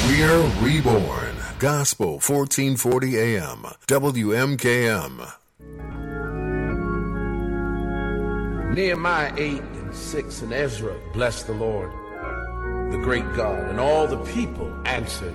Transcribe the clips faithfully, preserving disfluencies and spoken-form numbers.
We're Reborn. Gospel fourteen forty A M. W M K M. Nehemiah eight and six and Ezra blessed the Lord, the great God, and all the people answered,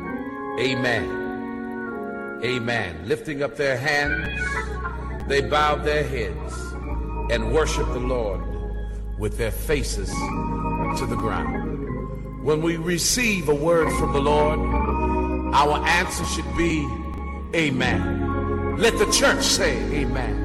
Amen. Amen. Lifting up their hands, they bowed their heads and worshiped the Lord with their faces to the ground. When we receive a word from the Lord, our answer should be Amen. Let the church say Amen.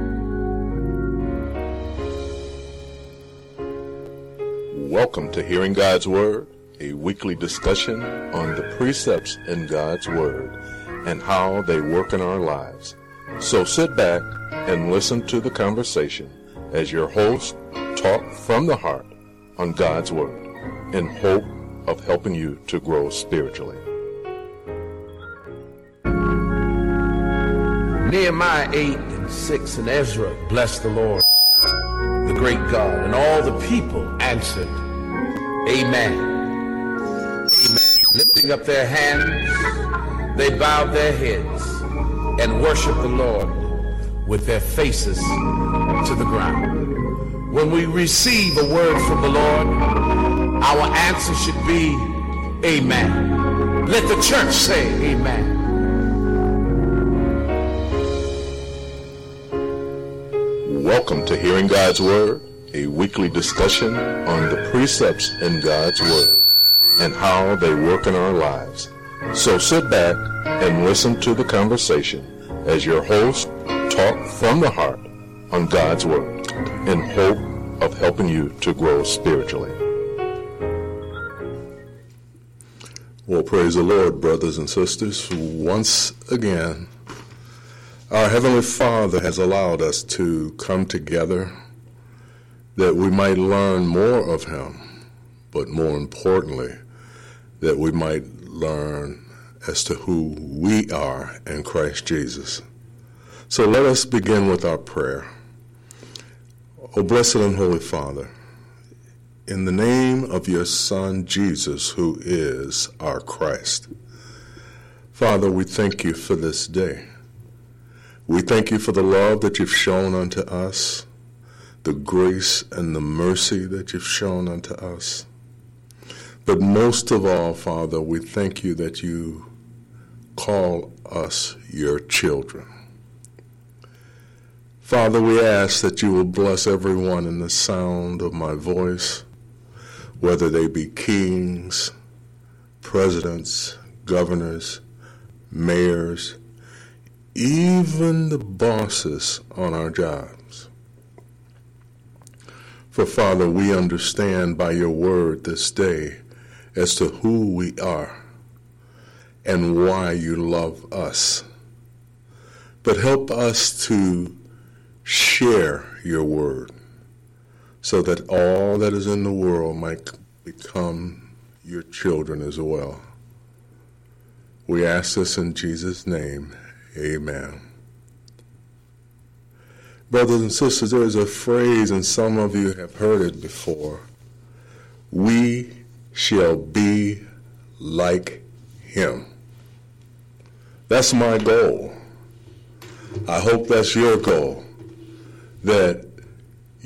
Welcome to Hearing God's Word, a weekly discussion on the precepts in God's Word and how they work in our lives. So sit back and listen to the conversation as your hosts talk from the heart on God's Word in hope of helping you to grow spiritually. Nehemiah eight and six and Ezra blessed the Lord, the great God, and all the people answered, Amen. Amen. Lifting up their hands, they bowed their heads and worshiped the Lord with their faces to the ground. When we receive a word from the Lord, our answer should be Amen. Let the church say Amen. Welcome to Hearing God's Word, a weekly discussion on the precepts in God's Word and how they work in our lives. So sit back and listen to the conversation as your hosts talk from the heart on God's Word in hope of helping you to grow spiritually. Well, praise the Lord, brothers and sisters. Once again, our Heavenly Father has allowed us to come together that we might learn more of Him, but more importantly, that we might learn as to who we are in Christ Jesus. So let us begin with our prayer. O blessed and holy Father, in the name of your Son Jesus, who is our Christ, Father, we thank you for this day. We thank you for the love that you've shown unto us, the grace and the mercy that you've shown unto us. But most of all, Father, we thank you that you call us your children. Father, we ask that you will bless everyone in the sound of my voice, whether they be kings, presidents, governors, mayors, even the bosses on our jobs. For Father, we understand by your word this day as to who we are and why you love us. But help us to share your word so that all that is in the world might become your children as well. We ask this in Jesus' name. Amen. Brothers and sisters, there is a phrase, and some of you have heard it before. We shall be like him. That's my goal. I hope that's your goal, that